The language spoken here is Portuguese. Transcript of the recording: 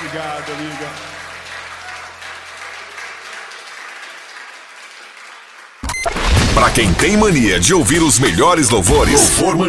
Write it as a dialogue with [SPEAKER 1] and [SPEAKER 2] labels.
[SPEAKER 1] Obrigado, amiga.
[SPEAKER 2] Pra quem tem mania de ouvir os melhores louvores,